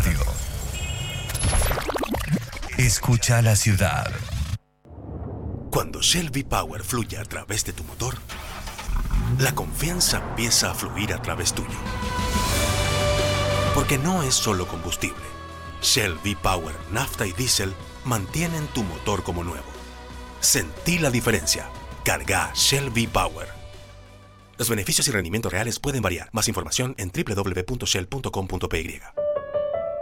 Radio. Escucha la ciudad. Cuando Shell V-Power fluye a través de tu motor, la confianza empieza a fluir a través tuyo. Porque no es solo combustible. Shell V-Power, nafta y diésel mantienen tu motor como nuevo. Sentí la diferencia. Carga Shell V-Power. Los beneficios y rendimientos reales pueden variar. Más información en www.shell.com.py.